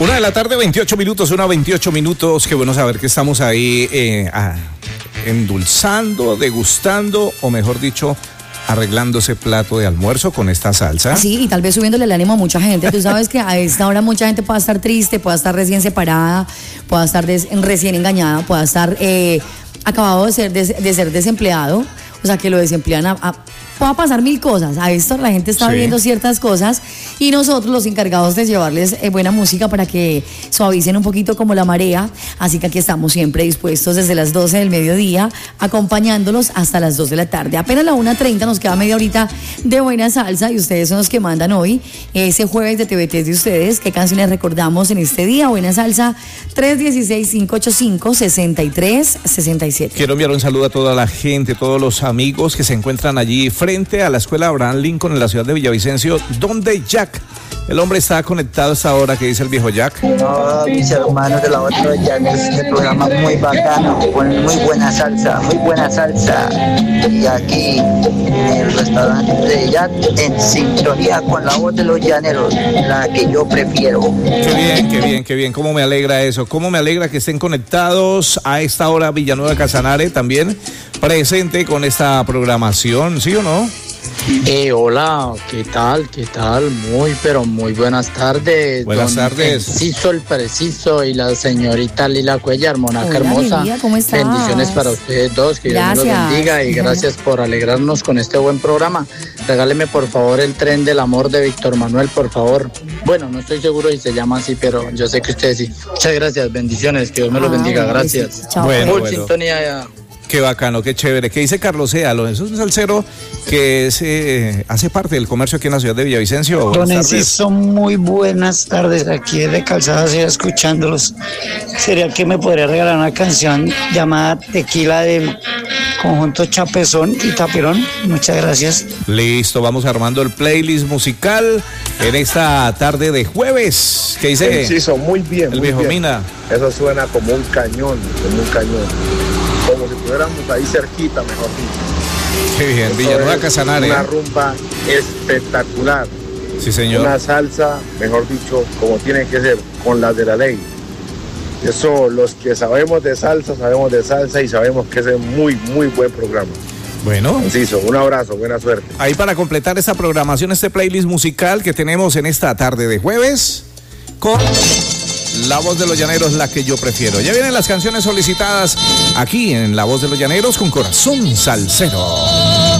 1:28 p.m, 1:28 p.m. Qué bueno saber que estamos ahí endulzando, degustando, o mejor dicho, arreglando ese plato de almuerzo con esta salsa. Sí, y tal vez subiéndole el ánimo a mucha gente. Tú sabes que a esta hora mucha gente puede estar triste, puede estar recién separada, puede estar recién engañada, puede estar acabado de ser desempleado. O sea, que lo desemplean pueda pasar mil cosas. A esto la gente está viviendo ciertas cosas y nosotros los encargados de llevarles buena música para que suavicen un poquito como la marea. Así que aquí estamos siempre dispuestos desde las 12 del mediodía, acompañándolos hasta las 2 de la tarde. Apenas la 1:30 nos queda media horita de buena salsa y ustedes son los que mandan hoy ese jueves de TVT de ustedes. ¿Qué canciones recordamos en este día? Buena salsa 316-585-6367. Quiero enviar un saludo a toda la gente, todos los amigos que se encuentran allí frente a la escuela Abraham Lincoln en la ciudad de Villavicencio, donde Jack, el hombre, está conectado a esta hora. Que dice el viejo Jack? No, mis hermanos de la otra Jack, este programa muy bacano, con muy buena salsa. Y aquí en el restaurante de Jack, en sintonía con la voz de los llaneros, la que yo prefiero. Qué bien, cómo me alegra eso, cómo me alegra que estén conectados a esta hora. Villanueva Casanare también presente con esta programación, ¿sí o no? Hola, ¿qué tal? Muy buenas tardes. Buenas tardes. El preciso y la señorita Lila Cuellar, monaca hermosa. Lilia, ¿cómo estás? Bendiciones para ustedes dos, que Dios los bendiga y gracias por alegrarnos con este buen programa. Regáleme por favor el Tren del Amor de Víctor Manuel, por favor. Bueno, no estoy seguro si se llama así, pero yo sé que ustedes sí. Muchas gracias, bendiciones, que Dios me los bendiga, gracias. Chao. Bueno. Sintonía ya. Qué bacano, qué chévere. ¿Qué dice Carlos Ealo? Es un salsero que hace parte del comercio aquí en la ciudad de Villavicencio. Don Enciso, muy buenas tardes. Aquí de Calzada, escuchándolos. ¿Sería que me podría regalar una canción llamada Tequila del conjunto Chapezón y Tapirón? Muchas gracias. Listo, vamos armando el playlist musical en esta tarde de jueves. ¿Qué dice? Enciso, muy bien. El viejo Mina. Eso suena como un cañón. Como si estuviéramos ahí cerquita, mejor dicho. Qué bien, Villanueva Casanare. Una rumba espectacular. Sí, señor. Una salsa, mejor dicho, como tiene que ser, con las de la ley. Eso, los que sabemos de salsa y sabemos que es un muy buen programa. Bueno. Enciso, un abrazo, buena suerte. Ahí para completar esta programación, este playlist musical que tenemos en esta tarde de jueves, con La Voz de los Llaneros, la que yo prefiero. Ya vienen las canciones solicitadas aquí en La Voz de los Llaneros con Corazón Salsero.